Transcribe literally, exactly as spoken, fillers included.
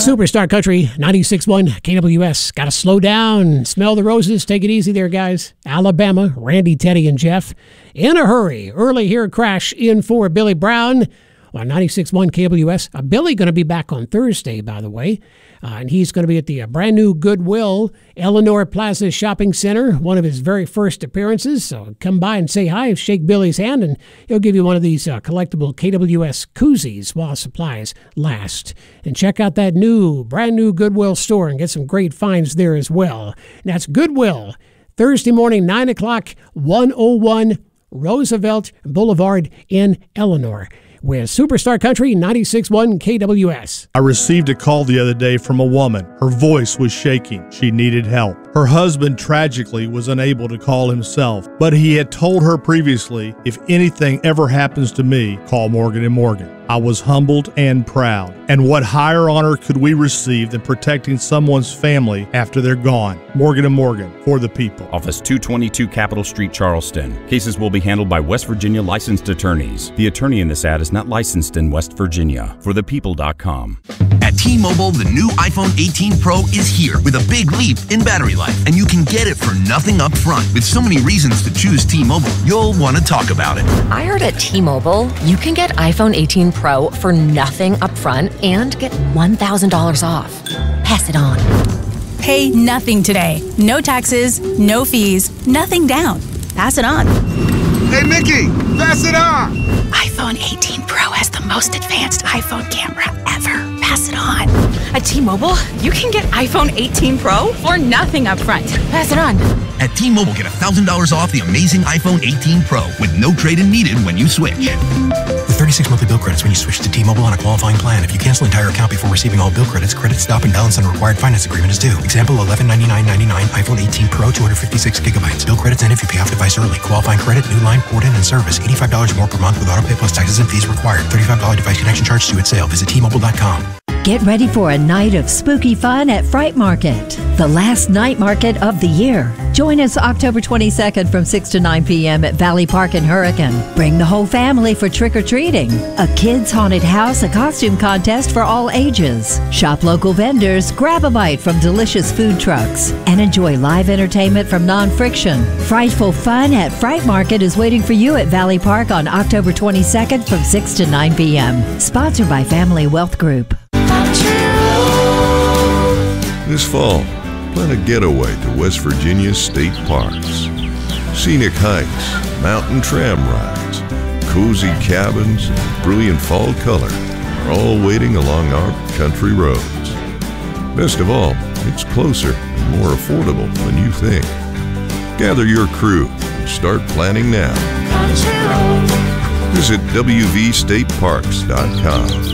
Superstar Country, ninety-six point one K W S. Got to slow down, smell the roses, take it easy there, guys. Alabama, Randy, Teddy, and Jeff. In a hurry, early here crash in for Billy Brown on ninety-six point one K W S. Uh, Billy going to be back on Thursday, by the way. Uh, and he's going to be at the uh, brand new Goodwill Eleanor Plaza Shopping Center, one of his very first appearances. So come by and say hi, shake Billy's hand, and he'll give you one of these uh, collectible K W S koozies while supplies last. And check out that new, brand new Goodwill store and get some great finds there as well. And that's Goodwill, Thursday morning, nine o'clock, one oh one Roosevelt Boulevard in Eleanor. With Superstar Country, ninety-six point one K W S. I received a call the other day from a woman. Her voice was shaking. She needed help. Her husband tragically was unable to call himself, but he had told her previously, if anything ever happens to me, call Morgan and Morgan. I was humbled and proud. And what higher honor could we receive than protecting someone's family after they're gone? Morgan and Morgan, for the people. Office two twenty-two Capitol Street, Charleston. Cases will be handled by West Virginia licensed attorneys. The attorney in this ad is not licensed in West Virginia. for the people dot com. At T-Mobile, the new iPhone eighteen Pro is here with a big leap in battery life, and you can get it for nothing up front. With so many reasons to choose T-Mobile, you'll want to talk about it. I heard at T-Mobile, you can get iPhone eighteen Pro for nothing up front and get one thousand dollars off. Pass it on. Pay nothing today. No taxes, no fees, nothing down. Pass it on. Hey, Mickey, pass it on. iPhone eighteen Pro has the most advanced iPhone camera ever. Pass it on. At T-Mobile, you can get iPhone eighteen Pro for nothing up front. Pass it on. At T-Mobile, get one thousand dollars off the amazing iPhone eighteen Pro with no trade-in needed when you switch. With thirty-six monthly bill credits when you switch to T-Mobile on a qualifying plan. If you cancel entire account before receiving all bill credits, credit stop and balance on required finance agreement is due. Example, eleven ninety-nine ninety-nine iPhone eighteen Pro, two hundred fifty-six gigabytes. Bill credits end if you pay off device early. Qualifying credit, new line, port in, and service. eighty-five dollars more per month with auto pay plus taxes and fees required. thirty-five dollars device connection charge due at sale. Visit T Mobile dot com. Get ready for a night of spooky fun at Fright Market, the last night market of the year. Join us October twenty-second from six to nine p.m. at Valley Park in Hurricane. Bring the whole family for trick-or-treating, a kids' haunted house, a costume contest for all ages. Shop local vendors, grab a bite from delicious food trucks, and enjoy live entertainment from Non-Friction. Frightful fun at Fright Market is waiting for you at Valley Park on October twenty-second from six to nine p.m. Sponsored by Family Wealth Group. This fall, plan a getaway to West Virginia's state parks. Scenic hikes, mountain tram rides, cozy cabins, and brilliant fall color are all waiting along our country roads. Best of all, it's closer and more affordable than you think. Gather your crew and start planning now. Visit W V state parks dot com.